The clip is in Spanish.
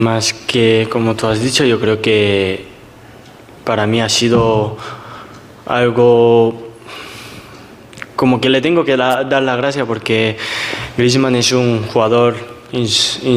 Más que, como tú has dicho, yo creo que para mí ha sido algo como que le tengo que dar la gracia porque Griezmann es un jugador